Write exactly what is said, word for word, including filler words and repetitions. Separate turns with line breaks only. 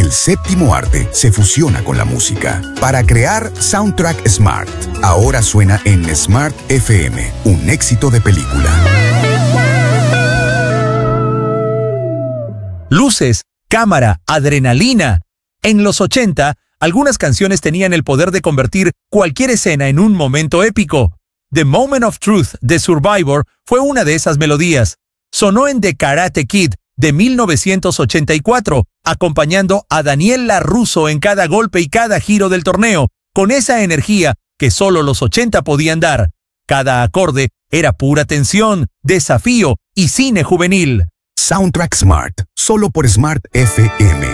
El séptimo arte se fusiona con la música para crear Soundtrack Smart. Ahora suena en Smart F M, un éxito de película.
Luces, cámara, adrenalina. En los ochenta, algunas canciones tenían el poder de convertir cualquier escena en un momento épico. The Moment of Truth de Survivor fue una de esas melodías. Sonó en The Karate Kid de mil novecientos ochenta y cuatro, acompañando a Daniel LaRusso en cada golpe y cada giro del torneo, con esa energía que solo los ochenta podían dar. Cada acorde era pura tensión, desafío y cine juvenil.
Soundtrack Smart, solo por Smart F M.